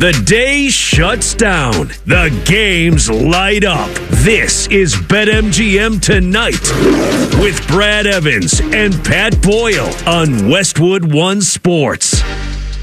The day shuts down. The games light up. This is BetMGM Tonight with Brad Evans and Pat Boyle on Westwood One Sports.